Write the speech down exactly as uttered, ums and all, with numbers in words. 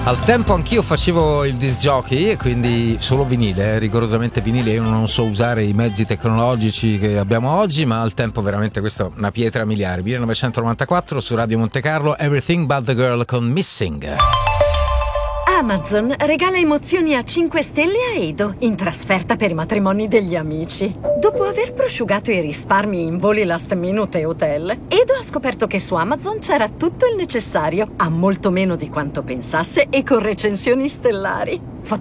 Al tempo anch'io facevo il disc jockey e quindi solo vinile, eh, rigorosamente vinile. Io non so usare i mezzi tecnologici che abbiamo oggi, ma al tempo veramente questa è una pietra miliare. millenovecentonovantaquattro su Radio Monte Carlo, Everything But The Girl con Missing. Amazon regala emozioni a cinque stelle a Edo in trasferta per i matrimoni degli amici. Dopo aver prosciugato i risparmi in voli last minute e hotel, Edo ha scoperto che su Amazon c'era tutto il necessario, a molto meno di quanto pensasse e con recensioni stellari.